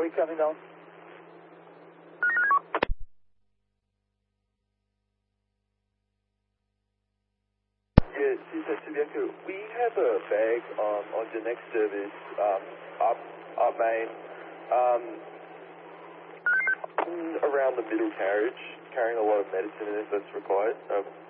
Charlie coming down. Yeah, Cesar Bianco, we have a bag on the next service up main, around the middle carriage, carrying a lot of medicine in it that's required.